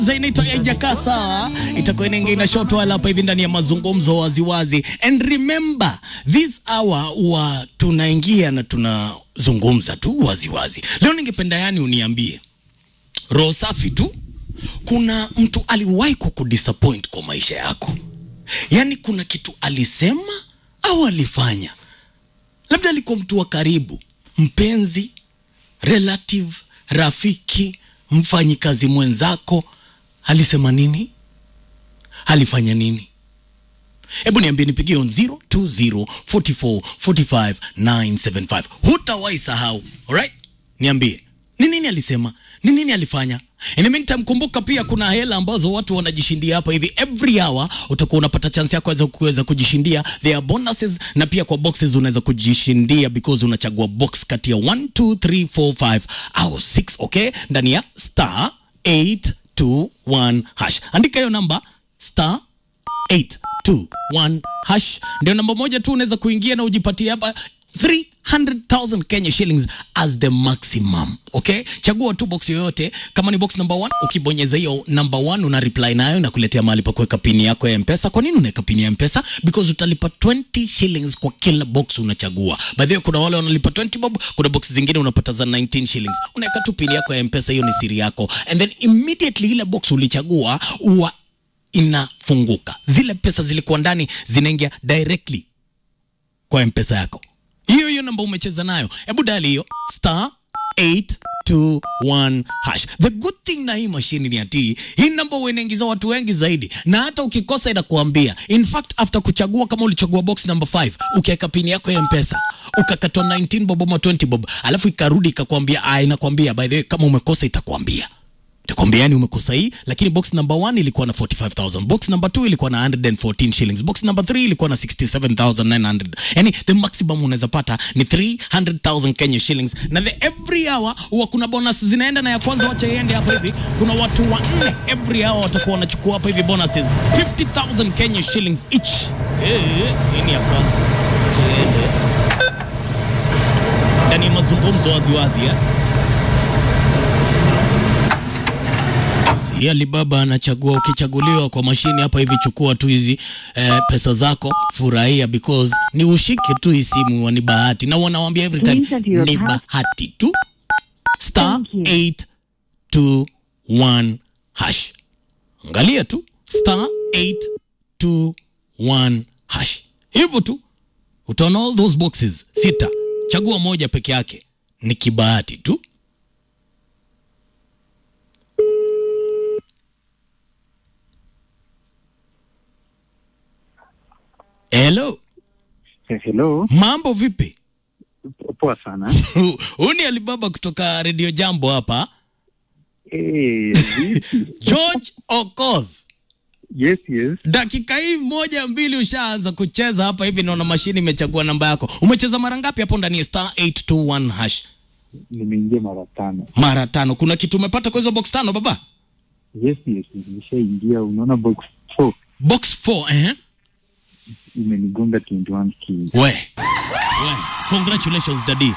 Zainaitwa Ejakasa itakuwa inaingia short wala hapa hivi ndani ya mazungumzo waziwazi. And remember this hour wa tunaingia na tunazungumza tu waziwazi. Leo ningependa yani uniambie roho safi tu, kuna mtu aliwahi kukudisappoint kwa maisha yako? Yani kuna kitu alisema au alifanya, labda alikuwa mtu wa karibu, mpenzi, relative, rafiki, mfanyikazi mwenzako, alisema nini? Alifanya nini? Hebu niambie, nipigie on 0204445975. Hutawahi sahau. Alright? Niambie. Ni nini alisema? Ni nini alifanya? In the meantime, kumbuka pia kuna hela ambazo watu wanajishindia hapa hivi. Every hour utakuwa unapata chance yako ya kuweza kujishindia. There are bonuses na pia kwa boxes unaweza kujishindia because unachagua box kati ya 1, 2, 3, 4, 5 au 6, okay? Ndani ya star 821 hash. Andika hiyo namba star 821 hash. Ndio namba moja tu unaweza kuingia na ujipatie hapa 300,000 Kenya shillings as the maximum. Okay? Chagua tu box yoyote. Kama ni box number 1, ukibonyeza hiyo number 1 una reply nayo na kuletea mahali pa kuweka pini yako ya M-Pesa. Kwa nini unaweka pini ya M-Pesa? Because utalipa 20 shillings kwa kila box unachagua. By the way, kuna wale wanalipa 20 bob, kuna box zingine unapata za 19 shillings. Unaweka tu pini yako ya M-Pesa, hiyo ni siri yako. And then immediately ile box ulichagua huwa inafunguka. Zile pesa zilikuwa ndani zinaingia directly kwa M-Pesa yako. Hiyo namba umecheza nayo, hebu dial hiyo star 821 hash. The good thing na hii machine ni ati hii namba unaingiza watu wengi zaidi, na hata ukikosa inakuambia. In fact, after kuchagua, kama ulichagua box number 5, ukiweka pini yako ya M-Pesa, ukakatwa 19 bob ama 20 bob, alafu ikarudi ikakwambia, inakwambia by the way, kama umekosa itakwambia yani umekosa hii, lakini box number 1 ilikuwa na 45,000, box number 2 ilikuwa na 114 shillings, box number 3 ilikuwa na 67,900. Yani the maximum unaweza pata ni 300,000 Kenya shillings. Na the every hour huwa kuna bonus zinaenda, na ya kwanza wacha iende hapa hivi. Kuna watu 4 every hour watakuwa wanachukua hapa hivi bonuses 50,000 Kenya shillings each. Ni ya kwanza. Ndani ya mazungumzo waziwazi Alibaba anachagua. Ukichaguliwa kwa mashini hapa hivi, chukua tu hizi pesa zako, furahia because ni ushike tu hii simu, ni bahati. Na wanawaambia every time ni bahati tu. Star 821 hash. Angalia tu star 821 hash. Hivyo tu utaona all those boxes 6. Chagua moja peke yake, ni kibahati tu. Hello. Hello. Mambo vipi? Poa sana. Uni Alibaba kutoka Radio Jambo hapa. George Okoth. Yes. Dakika hii 1-2 ushaanza kucheza hapa hivi, naona mashini imechagua namba yako. Umecheza mara ngapi hapo ndani ya star 821 hash? Nimeingia mara 5. Mara 5. Kuna kitu umepata kwa hizo box 5 baba? Yes. Nimeshaingia, unaona box 4. Box 4, imenigonga 21 keys. We. Congratulations daddy.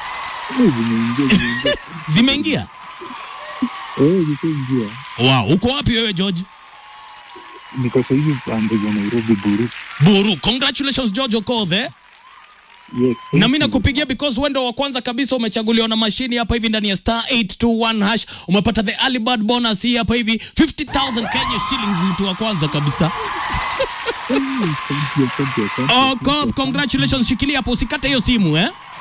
Zimeingia? Zimeingia. Wow, uko wapi wewe George? Niko sasa hivi pande ya Nairobi, Buru. Congratulations George Okoth. Yes. Na mimi nakupigia because wewe ndio wa kwanza kabisa umechaguliwa na mashini hapa hivi ndani ya star 821 hash. Umepata the early bird bonus hii hapa hivi 50,000 Kenya shillings, mtu wa kwanza kabisa. Oh God, congratulations. Shikilia hapo, usikate hiyo simu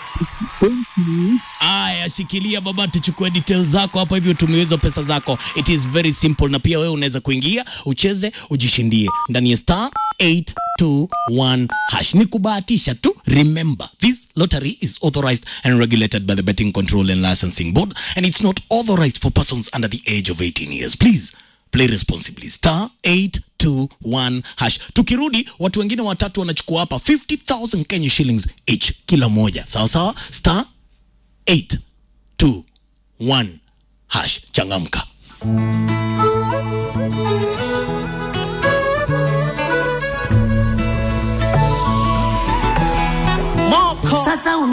Aya, shikilia baba, tuchukue details zako hapa hivi, utumie hizo pesa zako. It is very simple, na pia wewe unaweza kuingia, ucheze, ujishindie ndani ya star 821 hash. Ni kubahatisha tu. Remember, this lottery is authorized and regulated by the Betting Control and Licensing Board, and it's not authorized for persons under the age of 18 years. Please play responsibly. Star 821 hash. Tukirudi, watu wengine 3 wanachukua hapa 50,000 Kenya shillings each kila moja. Sawa? Star 821 hash. Changamka.